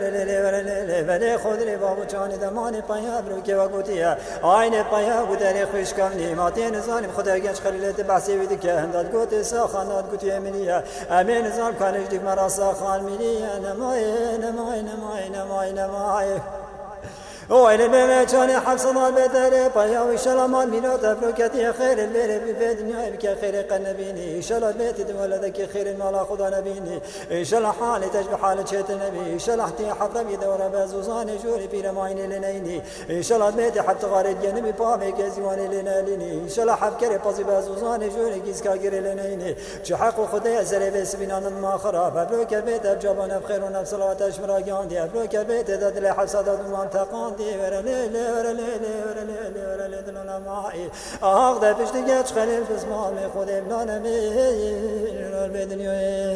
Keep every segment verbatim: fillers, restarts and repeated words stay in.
ولی خود ری بابو چانی دمان پایا برو که وقتیه آینه پایا گودری خوش کمی ماتی نزانیم خدا گنج خلیلت بحثی ویدی که هنداد گوتی ساخان داد گوتی امینیه امین نظام کنش دیگ مرا ساخان میلیه نمای نمای نمای نمای نمای وين البيت كان حبس الله بدر بايا وإن شاء الله ما الميلاد أبروكتي خير البيت في الدنيا بك خير قنبيني إن شاء الله البيت ولدك خير المال خذ نبيني إن شاء الله حالي تشبه حالة شيت النبي إن شاء الله حتى حفظ بدور بازوزان جوري في رماين لنيني إن شاء الله البيت حتى غارد جنبي بابك زوان لناليني إن شاء الله حفكري بازي بازوزان جوري كيسكا غير لنيني شحق خدي زري بس بنان ما خراب أبروك البيت أبجابنا بخير ونفس الله تشمر جاندي أبروك البيت ذات الحسد والمنطقان ورا ليلة ورا ليلة ورا ليلة ورا ليلة ورا معي أخذ بشتي خليل بس ما مي خذ بلانا مي البدنيا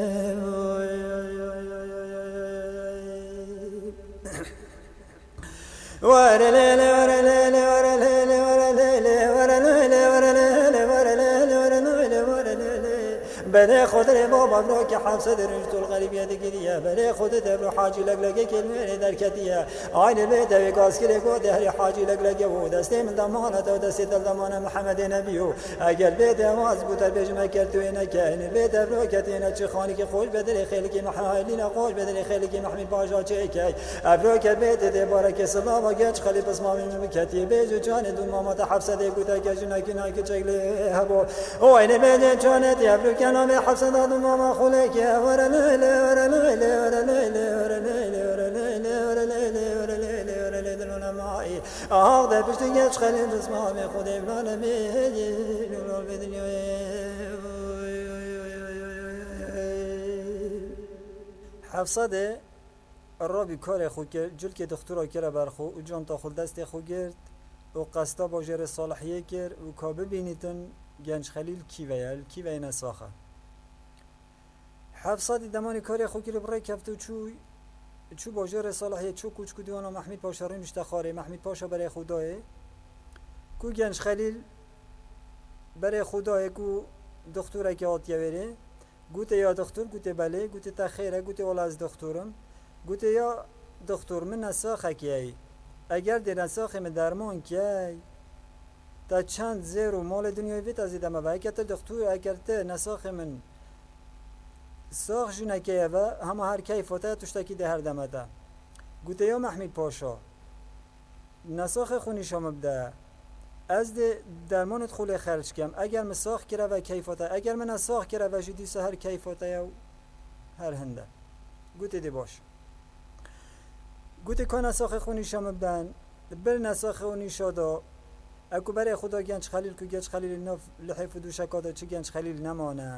ورا ليلة ورا ليلة ورا ليلة ورا ليلة ورا ليلة ورا ليلة ورا ليلة ورا ليلة ورا ليلة بله خود ری بابا برو که حبس درنج تو الغریبیت گریه بله خودت برو حاجی لگلگه کلمه در کتیه آین بیت و گاز کلی گود هر حاجی لگلگه و دسته من دمانت و دسته دلمان محمد نبیو اگر بیت واز بود بجمع کرد تو اینکه این بیت برو کتینه چه خانی که خوش بدری خیلی که محمدین خوش بدری خیلی که محمد باجا چه کی برو که بیت ده بارک سلام و گچ خلی بس ما می کتی بیجو جان دو مامات حبس ده گوتا که جنا کی نه که چگله هبو او این بیت جانت برو کنام حبس داد ماما خلک ورا لیله ورا لیله ورا لیله ورا لیله ورا لیله ورا لیله ورا لیله ورا لیله لنا معي هذا بشتي خليل اسمع من خدي بلانا بيجي نور بدنيا حفصه الرابي کار خو که جل که دکترا کرا برخو و جان تا خود دست خو گرد و قستا باجر صالحیه کر و کا ببینیتن گنج خلیل کی ویل کی وی نساخه حفصه دمانی کاری خو کرد برای کفتو چو چو باجر صالحیه چو کوچ کو دیوانو محمد پاشا رو نشته خاره محمد پاشا برای خدای کو گنج خلیل برای خدای کو دکتره که آتیه بره گوته یا دکتر گوته بله گوته تخیره گوته والا از دکترم گوته یا دکتر من نساخه کیه اگر در نساخه من درمان کیه تا چند زیر و مال دنیای ویت از ایدامه و اگر تا دکتر اگر تا نساخه من ساخ جونه کیه و همه هر کیفاته تشتکی ده هر دمه ده گوته یا محمد پاشا نساخه خونیشا مبده از ده درمانت خوله خرج کم اگر من ساخ کرده و کیفاته اگر من نساخ کرده و جدیسه هر کیفاته و هر هنده گوته دی باش گوته که نساخه خونیشا مبدن بر نساخه خونیشا دا اکو برای خدا گنج خلیل که گنج خلیل نف لحیف دو شکاده چه گنج خلیل نمانه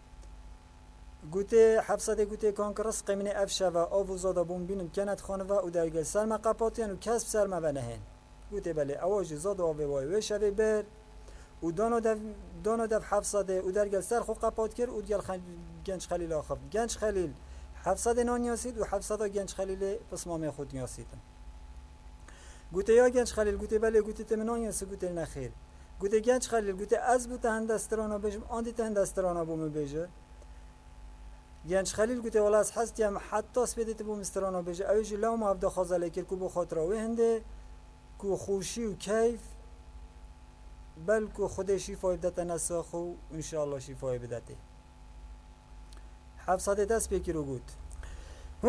گوته حفصه گوته کان که رزق من افشه و آب و زاده بون بینم کنت خانه و او درگل سرما قپاتیان و کسب سرما و نهین گوته بله اواجی زاده آب وای و شبه بر و دانو دف دانو دف حفصه ده او درگل سر خو قپات کرد او دیگل خن... گنج خلیل آخف گنج خلیل حفصه ده نان یاسید و حفصه ده گنج خلیل پسمامی خود یاسیدن گوته یا گنج خلیل گوته بله گوته تمنان یاسی گوته نخیر گوته گنج خلیل گوته از بوته هندسترانا بجم آندی ته هندسترانا بوم بجه گنج خلیل گوته والا از حستی هم حتی سپیدت بوم استرانا بجه اویجی لو ما عبدا خازله کر کو بو خاطره و هنده کو خوشی و کیف بلکو خود شفای بدته نساخو انشاءالله شفای بدته حفصه دست بکی رو گوت